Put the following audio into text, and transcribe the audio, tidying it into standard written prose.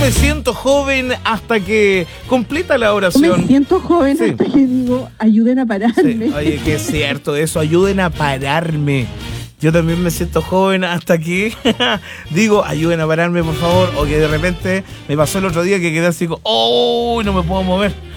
me siento joven hasta que completa la Yo oración. me siento joven Sí. hasta que digo, ayuden a pararme. Sí, oye, que es cierto eso, ayuden a pararme. Yo también me siento joven hasta que digo, ayuden a pararme, por favor. O que de repente me pasó el otro día que quedé así como, oh, no me puedo mover.